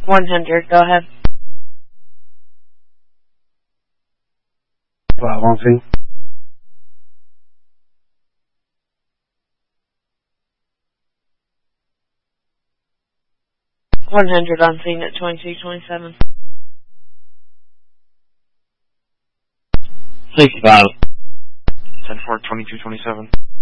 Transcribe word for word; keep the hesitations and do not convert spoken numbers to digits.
one hundred, go ahead. Wow, one thing. one hundred on scene at twenty-two twenty-seven. sixty-five. ten four, twenty-two twenty-seven.